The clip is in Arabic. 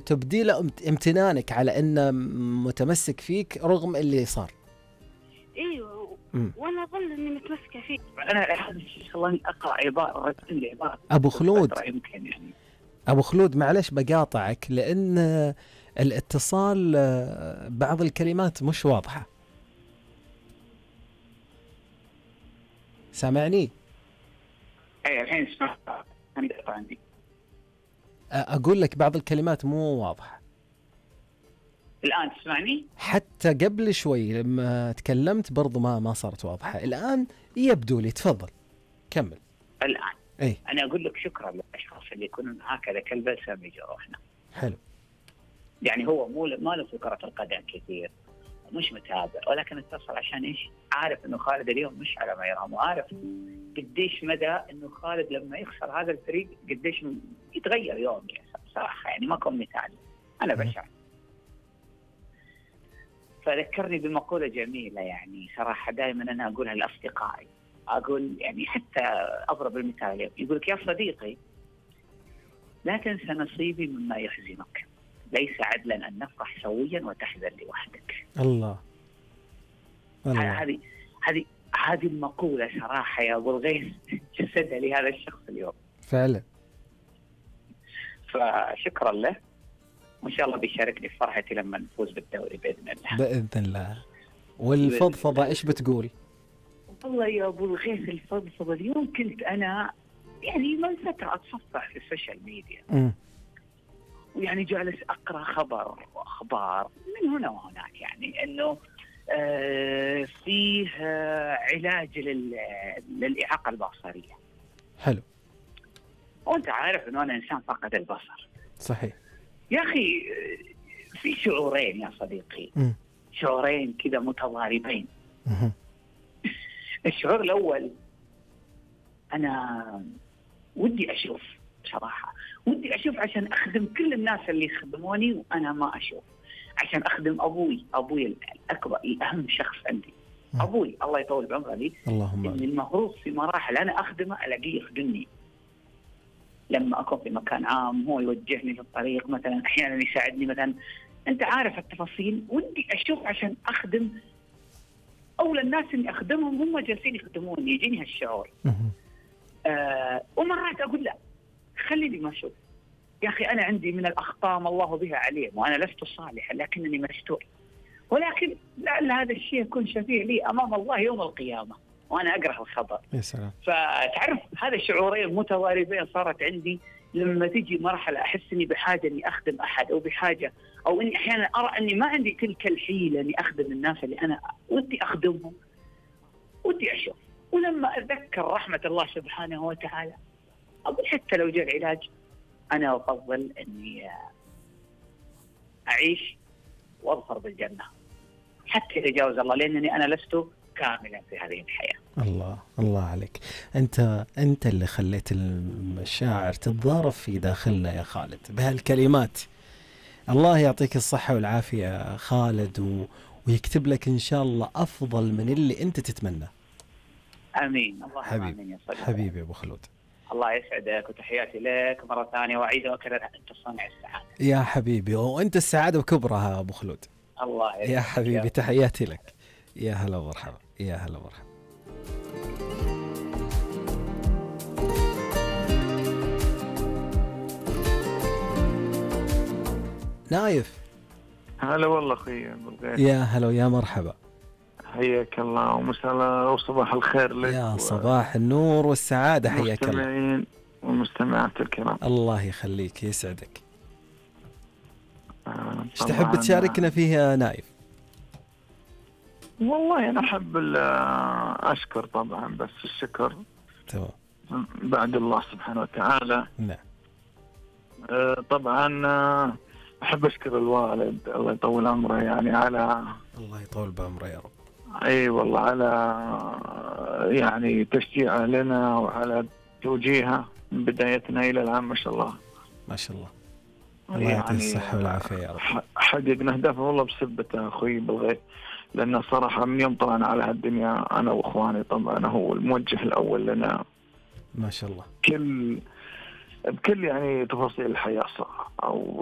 تبدي له امتنانك على انه متمسك فيك رغم اللي صار. ايوه وانا اظل اني متمسكه فيه. انا هذا الشيء خلاني اقرا عباره ابو خلود. يمكن يعني ابو خلود معلش بقاطعك لان الاتصال بعض الكلمات مش واضحه. سامعني؟ اي الحين اسمع عندي. اقول لك بعض الكلمات مو واضحه. الان تسمعني؟ حتى قبل شوي لما تكلمت برضو ما صارت واضحه. الان يبدو لي. تفضل كمل. الان اي انا اقول لك شكرا للاشخاص اللي يكونون هكذا كالبلسم يجروحنا. حلو. يعني هو ما له في كرة القدم كثير مش متابع، ولكن اتصل عشان ايش؟ عارف انه خالد اليوم مش على ما يرام، وعارف قديش مدى انه خالد لما يخسر هذا الفريق قديش يتغير يوم. يعني صراحة يعني ما كون مثال، انا بشر. فذكرني بمقولة جميلة يعني صراحة دائما انا اقولها لاصدقائي. اقول يعني حتى اضرب المثال اليوم، يقول لك يا صديقي لا تنسى نصيبي مما يحزنك، ليس عدلا أن نفرح سويا وتحزن لوحدك. الله. هذه المقولة صراحة يا أبو الغيث جسدها لهذا الشخص اليوم فعلا. فشكرا له، وإن شاء الله بيشاركني في فرحتي لما نفوز بالدوري بإذن الله. بإذن الله. والفضفضة إيش بتقول؟ والله يا أبو الغيث الفضفضة اليوم كنت أنا يعني من فترة أتصفح في السوشيال ميديا ويعني جالس أقرأ خبر وأخبار من هنا وهناك، يعني أنه فيه علاج للإعاقة البصرية. حلو. وأنت عارف أنه أنا إنسان فقد البصر. صحيح. يا أخي في شعورين يا صديقي، شعورين كذا متضاربين. الشعور الأول أنا ودي أشوف، بصراحة ودي أشوف عشان أخدم كل الناس اللي يخدموني وأنا ما أشوف، عشان أخدم أبوي الأكبر الأهم شخص عندي. أبوي الله يطول بعمره لي، اللهم إن المفروض في مراحل أنا أخدمه ألاقيه يخدمني. لما أكون في مكان عام هو يوجهني في الطريق مثلا، أحيانا يساعدني مثلا، أنت عارف التفاصيل. ودي أشوف عشان أخدم أولى الناس اللي أخدمهم هم جالسين يخدموني، يجيني هالشعور. ومرات أقول لا خليني ما أشوف. يا أخي أنا عندي من الأخطاء ما الله بها عليم، وأنا لست صالحا لكنني مستور، ولكن لعل هذا الشيء يكون شفيع لي أمام الله يوم القيامة وأنا أقرأ الخبر. يا سلام. فتعرف هذا الشعورين متواربين صارت عندي لما تيجي مرحلة أحس إني بحاجة إني أخدم أحد، أو بحاجة أو إني أحيانا أرى إني ما عندي تلك الحيلة إني أخدم الناس اللي أنا ودي أخدمهم، ودي أشوف. ولما أتذكر رحمة الله سبحانه وتعالى أقول حتى لو جاء العلاج أنا أفضل أني أعيش وأظفر بالجنة حتى يتجاوز الله، لأنني أنا لست كاملا في هذه الحياة. الله عليك. أنت اللي خليت المشاعر تتضارب في داخلنا يا خالد بهالكلمات. الله يعطيك الصحة والعافية خالد، ويكتب لك إن شاء الله أفضل من اللي أنت تتمنى. آمين. الله آمين يا صديقي. حبيبي أبو خلود، الله يسعدك، وتحياتي لك مرة ثانية، وأعيد وأكرر أنت صانع السعادة يا حبيبي، وأنت السعادة وكبرها أبو خلود. الله يا حبيبي تحياتي لك. يا هلا ومرحبا. يا هلا ومرحبا. نايف. هلا والله أخي. يا هلا ويا مرحبا. حياك الله ومساء وصباح الخير لك. يا صباح النور والسعادة. حياك الله. المستمعين والمستمعات الكرام. الله يخليك يسعدك. ايش تحب تشاركنا فيها نايف؟ والله أنا أحب أشكر طبعا، بس الشكر تمام بعد الله سبحانه وتعالى. نعم. طبعا أحب أشكر الوالد الله يطول عمره، يعني على الله يطول بعمره يا رب. أي والله على يعني تشجيعه لنا وعلى توجيهه من بدايتنا إلى الآن ما شاء الله. ما شاء الله. الله يعطيه الصحة والعافية يا رب. حققنا هدفه والله بسبته أخوي بالغيث، لأن صراحة من يوم طلعنا على هالدنيا أنا وإخواني طبعا هو الموجه الأول لنا. ما شاء الله. بكل يعني تفاصيل الحياة صراحة. أو